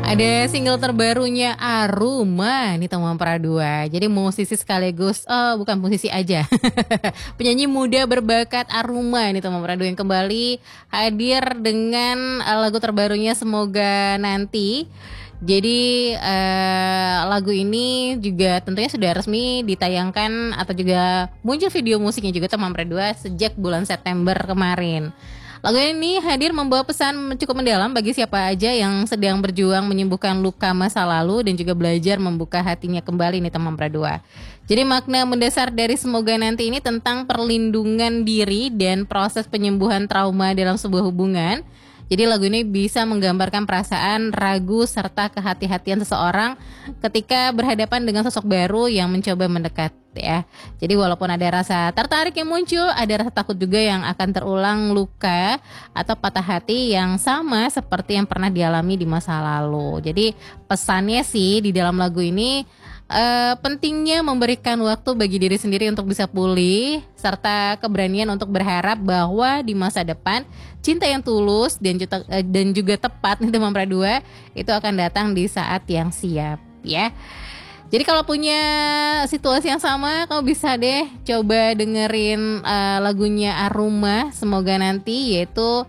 Ada single terbarunya Aruma nih teman Pradua. Jadi musisi sekaligus, bukan musisi aja. Penyanyi muda berbakat Aruma nih teman Pradua yang kembali hadir dengan lagu terbarunya Semoga Nanti. Jadi lagu ini juga tentunya sudah resmi ditayangkan atau juga muncul video musiknya juga teman Pradua sejak bulan September kemarin. Lagu ini hadir membawa pesan cukup mendalam bagi siapa aja yang sedang berjuang menyembuhkan luka masa lalu dan juga belajar membuka hatinya kembali nih teman Pradua. Jadi makna mendasar dari Semoga Nanti ini tentang perlindungan diri dan proses penyembuhan trauma dalam sebuah hubungan. Jadi lagu ini bisa menggambarkan perasaan, ragu, serta kehati-hatian seseorang ketika berhadapan dengan sosok baru yang mencoba mendekat ya. Jadi walaupun ada rasa tertarik yang muncul, ada rasa takut juga yang akan terulang luka atau patah hati yang sama seperti yang pernah dialami di masa lalu. Jadi pesannya sih di dalam lagu ini pentingnya memberikan waktu bagi diri sendiri untuk bisa pulih serta keberanian untuk berharap bahwa di masa depan cinta yang tulus dan juga tepat nih teman Pradua itu akan datang di saat yang siap ya. Jadi kalau punya situasi yang sama, kamu bisa deh coba dengerin lagunya Aruma Semoga Nanti, yaitu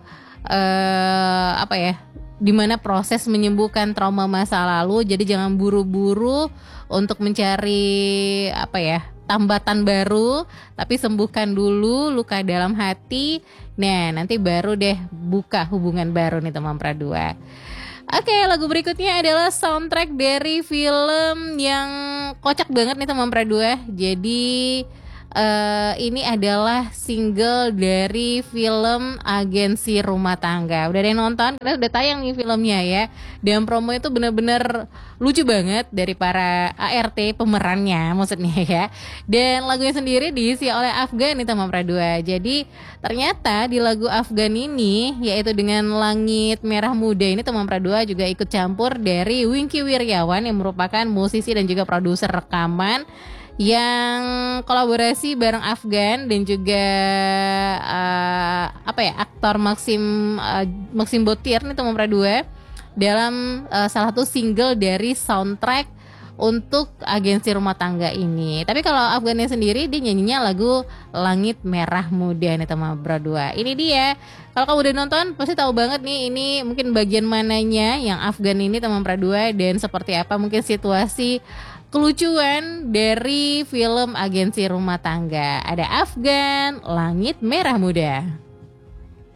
dimana proses menyembuhkan trauma masa lalu. Jadi jangan buru-buru untuk mencari tambatan baru, tapi sembuhkan dulu luka dalam hati. Nah nanti baru deh buka hubungan baru nih teman Pradua. Oke, lagu berikutnya adalah soundtrack dari film yang kocak banget nih teman Pradua. Jadi ini adalah single dari film Agensi Rumah Tangga. Udah ada yang nonton? Karena udah tayang nih filmnya ya. Dan promo itu bener-bener lucu banget dari para ART pemerannya maksudnya ya. Dan lagunya sendiri diisi oleh Afgan nih teman Pradua. Jadi ternyata di lagu Afgan ini, yaitu dengan Langit Merah Muda ini, teman Pradua juga ikut campur dari Wingky Wiryawan yang merupakan musisi dan juga produser rekaman yang kolaborasi bareng Afgan dan juga aktor Maxim Botier nih teman Pradua dalam salah satu single dari soundtrack untuk Agensi Rumah Tangga ini. Tapi kalau Afgannya sendiri dia nyanyinya lagu Langit Merah Muda nih teman Pradua. Ini dia. Kalau kamu udah nonton pasti tahu banget nih ini mungkin bagian mananya yang Afgan ini teman Pradua dan seperti apa mungkin situasi kelucuan dari film Agensi Rumah Tangga. Ada Afgan, Langit Merah Muda.